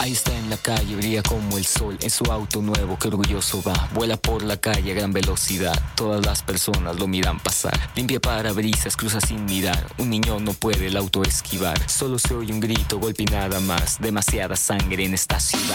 Ahí está en la calle, brilla como el sol en su auto nuevo, que orgulloso va. Vuela por la calle a gran velocidad, todas las personas lo miran pasar. Limpia parabrisas, cruza sin mirar, un niño no puede el auto esquivar. Solo se oye un grito, golpe y nada más, demasiada sangre en esta ciudad.